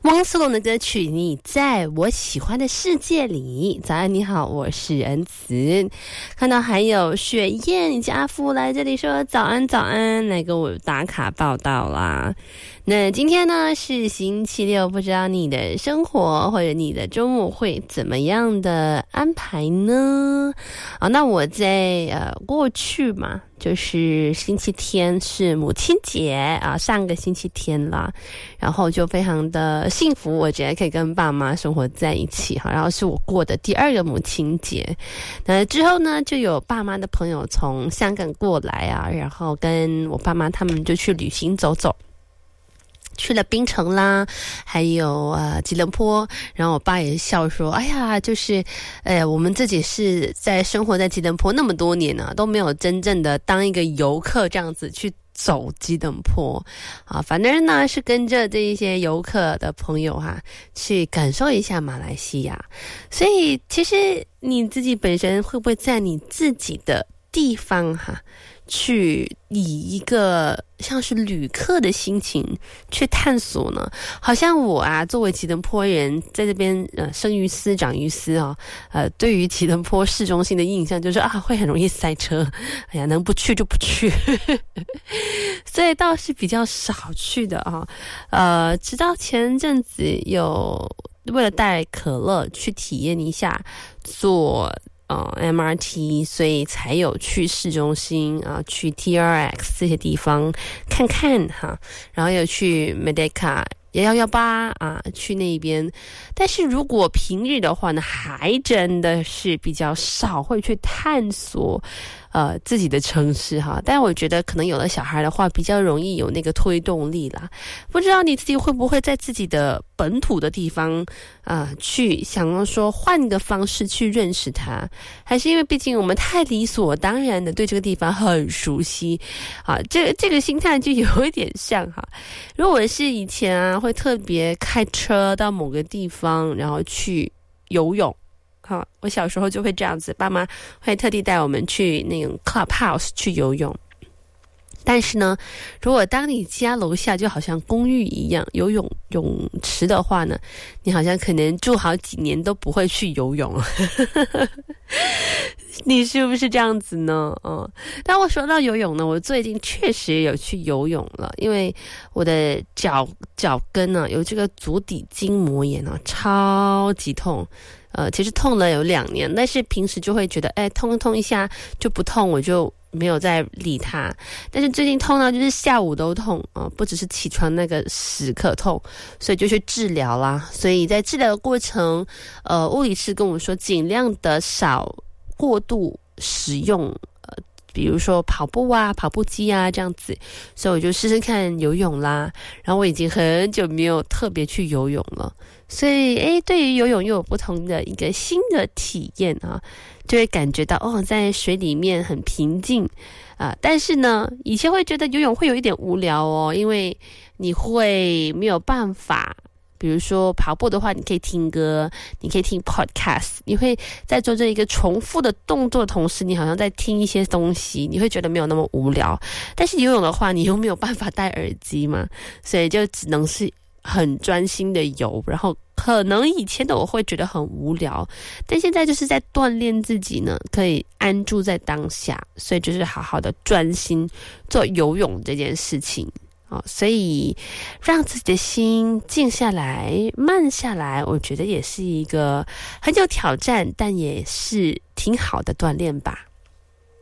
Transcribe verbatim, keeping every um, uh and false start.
汪苏泷的歌曲《你在我喜欢的世界里》。早安，你好，我是恩慈。看到还有雪燕以及阿富来这里说早安早安，来跟我打卡报道啦。那今天呢是星期六，不知道你的生活或者你的周末会怎么样的安排呢？啊，那我在呃过去嘛，就是星期天是母亲节啊，上个星期天啦，然后就非常的幸福，我觉得可以跟爸妈生活在一起哈。然后是我过的第二个母亲节，那之后呢，就有爸妈的朋友从香港过来啊，然后跟我爸妈他们就去旅行走走。去了槟城啦，还有呃吉隆坡，然后我爸也笑说，哎呀，就是呃我们自己是在生活在吉隆坡那么多年呢、啊，都没有真正的当一个游客这样子去走吉隆坡啊，反正呢是跟着这一些游客的朋友哈、啊，去感受一下马来西亚。所以其实你自己本身会不会在你自己的地方哈、啊，去以一个像是旅客的心情去探索呢？好像我啊，作为吉隆坡人，在这边呃生于斯长于斯啊、哦，呃，对于吉隆坡市中心的印象就是啊，会很容易塞车，哎呀，能不去就不去，所以倒是比较少去的啊、哦。呃，直到前阵子有为了带可乐去体验一下做。呃 M R T， 所以才有去市中心啊、呃，去 T R X 这些地方看看哈，然后有去 Merdeka一一一八啊，去那边。但是如果平日的话呢，还真的是比较少会去探索呃自己的城市哈。但我觉得可能有了小孩的话，比较容易有那个推动力啦。不知道你自己会不会在自己的本土的地方啊、呃，去想要说换个方式去认识它，还是因为毕竟我们太理所当然的对这个地方很熟悉啊，这这个心态就有一点像哈。如果是以前啊，会特别开车到某个地方，然后去游泳。好，我小时候就会这样子，爸妈会特地带我们去那种 clubhouse 去游泳。但是呢，如果当你家楼下就好像公寓一样游泳泳池的话呢，你好像可能住好几年都不会去游泳。你是不是这样子呢？嗯，但我说到游泳呢，我最近确实有去游泳了，因为我的脚脚跟呢、啊、有这个足底筋膜炎啊，超级痛。呃，其实痛了有两年，但是平时就会觉得，哎，痛痛一下就不痛，我就没有再理它。但是最近痛呢，就是下午都痛啊、呃，不只是起床那个时刻痛，所以就去治疗啦。所以在治疗的过程，呃，物理师跟我说，尽量的少过度使用，呃，比如说跑步啊、跑步机啊这样子。所以我就试试看游泳啦。然后我已经很久没有特别去游泳了。所以诶，对于游泳又有不同的一个新的体验啊，就会感觉到哦，在水里面很平静啊、呃。但是呢，以前会觉得游泳会有一点无聊哦，因为你会没有办法，比如说跑步的话，你可以听歌，你可以听 podcast， 你会在做这一个重复的动作的同时，你好像在听一些东西，你会觉得没有那么无聊。但是游泳的话，你又没有办法戴耳机嘛，所以就只能是很专心的游，然后可能以前的我会觉得很无聊，但现在就是在锻炼自己呢，可以安住在当下，所以就是好好的专心做游泳这件事情啊、哦，所以让自己的心静下来、慢下来，我觉得也是一个很有挑战，但也是挺好的锻炼吧。